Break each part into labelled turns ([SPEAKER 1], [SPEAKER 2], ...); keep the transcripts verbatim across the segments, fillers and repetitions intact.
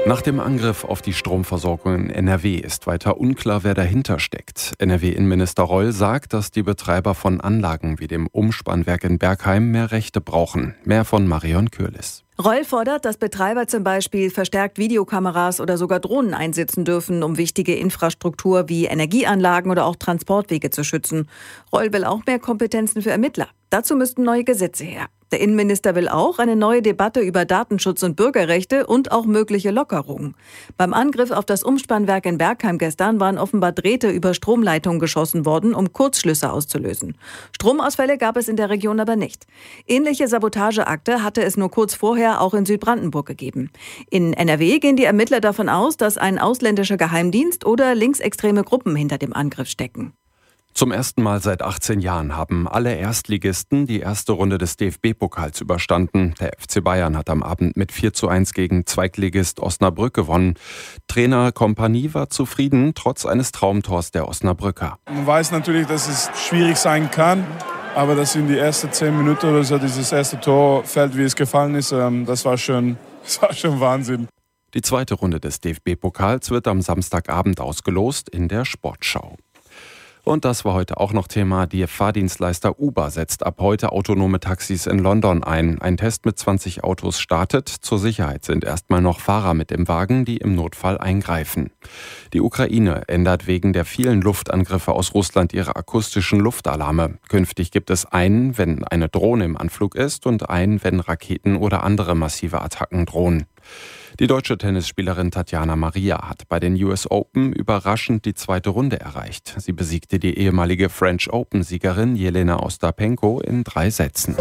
[SPEAKER 1] Nach dem Angriff auf die Stromversorgung in N R W ist weiter unklar, wer dahinter steckt. N R W-Innenminister Reul sagt, dass die Betreiber von Anlagen wie dem Umspannwerk in Bergheim mehr Rechte brauchen. Mehr von Marion Kürlis.
[SPEAKER 2] Reul fordert, dass Betreiber zum Beispiel verstärkt Videokameras oder sogar Drohnen einsetzen dürfen, um wichtige Infrastruktur wie Energieanlagen oder auch Transportwege zu schützen. Reul will auch mehr Kompetenzen für Ermittler. Dazu müssten neue Gesetze her. Der Innenminister will auch eine neue Debatte über Datenschutz und Bürgerrechte und auch mögliche Lockerungen. Beim Angriff auf das Umspannwerk in Bergheim gestern waren offenbar Drähte über Stromleitungen geschossen worden, um Kurzschlüsse auszulösen. Stromausfälle gab es in der Region aber nicht. Ähnliche Sabotageakte hatte es nur kurz vorher auch in Südbrandenburg gegeben. In N R W gehen die Ermittler davon aus, dass ein ausländischer Geheimdienst oder linksextreme Gruppen hinter dem Angriff stecken.
[SPEAKER 1] Zum ersten Mal seit achtzehn Jahren haben alle Erstligisten die erste Runde des D F B-Pokals überstanden. Der F C Bayern hat am Abend mit vier zu eins gegen Zweitligist Osnabrück gewonnen. Trainer Kompanie war zufrieden, trotz eines Traumtors der Osnabrücker.
[SPEAKER 3] Man weiß natürlich, dass es schwierig sein kann, aber dass in die ersten zehn Minuten oder so dieses erste Tor fällt, wie es gefallen ist, das war schon, das war schon Wahnsinn.
[SPEAKER 1] Die zweite Runde des D F B-Pokals wird am Samstagabend ausgelost in der Sportschau. Und das war heute auch noch Thema. Der Fahrdienstleister Uber setzt ab heute autonome Taxis in London ein. Ein Test mit zwanzig Autos startet. Zur Sicherheit sind erstmal noch Fahrer mit dem Wagen, die im Notfall eingreifen. Die Ukraine ändert wegen der vielen Luftangriffe aus Russland ihre akustischen Luftalarme. Künftig gibt es einen, wenn eine Drohne im Anflug ist, und einen, wenn Raketen oder andere massive Attacken drohen. Die deutsche Tennisspielerin Tatjana Maria hat bei den U S Open überraschend die zweite Runde erreicht. Sie besiegte die ehemalige French Open-Siegerin Jelena Ostapenko in drei Sätzen.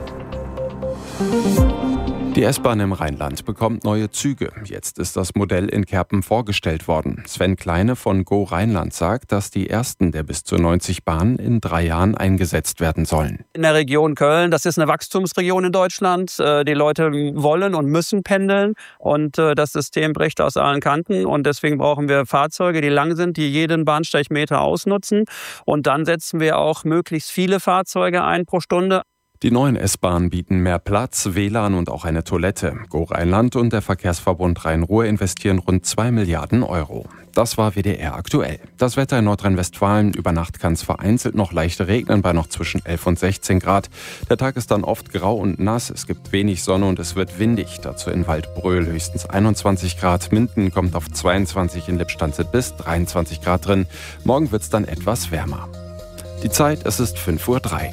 [SPEAKER 1] Die S-Bahn im Rheinland bekommt neue Züge. Jetzt ist das Modell in Kerpen vorgestellt worden. Sven Kleine von Go Rheinland sagt, dass die ersten der bis zu neunzig Bahnen in drei Jahren eingesetzt werden sollen.
[SPEAKER 4] In der Region Köln, das ist eine Wachstumsregion in Deutschland. Die Leute wollen und müssen pendeln und das System bricht aus allen Kanten. Und deswegen brauchen wir Fahrzeuge, die lang sind, die jeden Bahnsteigmeter ausnutzen. Und dann setzen wir auch möglichst viele Fahrzeuge ein pro Stunde.
[SPEAKER 1] Die neuen S-Bahnen bieten mehr Platz, W L A N und auch eine Toilette. Go Rheinland und der Verkehrsverbund Rhein-Ruhr investieren rund zwei Milliarden Euro. Das war W D R aktuell. Das Wetter in Nordrhein-Westfalen. Über Nacht kann es vereinzelt noch leicht regnen bei noch zwischen elf und sechzehn Grad. Der Tag ist dann oft grau und nass. Es gibt wenig Sonne und es wird windig. Dazu in Waldbröl höchstens einundzwanzig Grad. Minden kommt auf zweiundzwanzig, in Lippstadt sind bis dreiundzwanzig Grad drin. Morgen wird es dann etwas wärmer. Die Zeit, es ist fünf Uhr drei.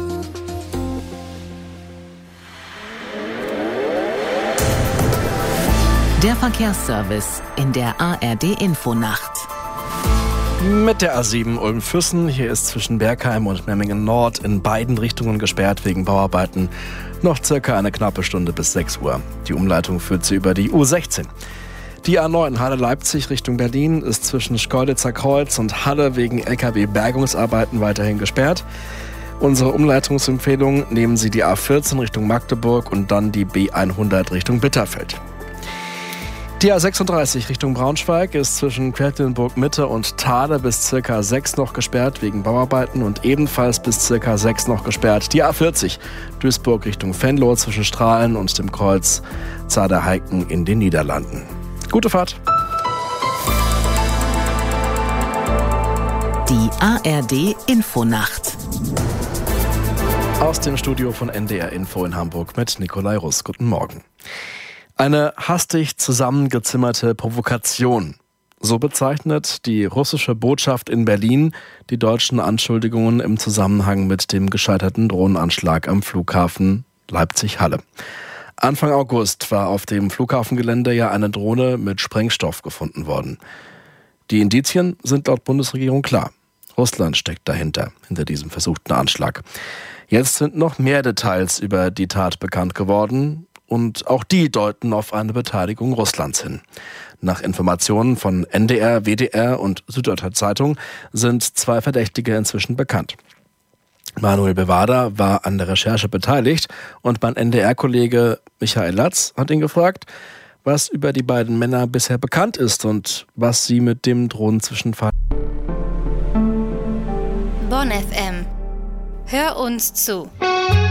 [SPEAKER 5] Der Verkehrsservice in der A R D-Infonacht.
[SPEAKER 6] Mit der A sieben Ulm-Füssen. Hier ist zwischen Bergheim und Memmingen Nord in beiden Richtungen gesperrt wegen Bauarbeiten. Noch circa eine knappe Stunde bis sechs Uhr. Die Umleitung führt sie über die U sechzehn. Die A neun Halle-Leipzig Richtung Berlin ist zwischen Schkeuditzer Kreuz und Halle wegen L K W-Bergungsarbeiten weiterhin gesperrt. Unsere Umleitungsempfehlung: nehmen Sie die A vierzehn Richtung Magdeburg und dann die B hundert Richtung Bitterfeld. Die A sechsunddreißig Richtung Braunschweig ist zwischen Quedlinburg-Mitte und Thale bis circa sechs noch gesperrt wegen Bauarbeiten und ebenfalls bis circa sechs noch gesperrt. Die A vierzig Duisburg Richtung Venlo zwischen Strahlen und dem Kreuz Zaderheiken in den Niederlanden. Gute Fahrt!
[SPEAKER 5] Die A R D-Infonacht.
[SPEAKER 6] Aus dem Studio von N D R Info in Hamburg mit Nikolai Russ. Guten Morgen. Eine hastig zusammengezimmerte Provokation. So bezeichnet die russische Botschaft in Berlin die deutschen Anschuldigungen im Zusammenhang mit dem gescheiterten Drohnenanschlag am Flughafen Leipzig-Halle. Anfang August war auf dem Flughafengelände ja eine Drohne mit Sprengstoff gefunden worden. Die Indizien sind laut Bundesregierung klar. Russland steckt dahinter, hinter diesem versuchten Anschlag. Jetzt sind noch mehr Details über die Tat bekannt geworden. Und auch die deuten auf eine Beteiligung Russlands hin. Nach Informationen von N D R, W D R und Süddeutscher Zeitung sind zwei Verdächtige inzwischen bekannt. Manuel Bevada war an der Recherche beteiligt und mein N D R-Kollege Michael Latz hat ihn gefragt, was über die beiden Männer bisher bekannt ist und was sie mit dem Drohnenzwischenfall.
[SPEAKER 7] Bonn F M. Hör uns zu.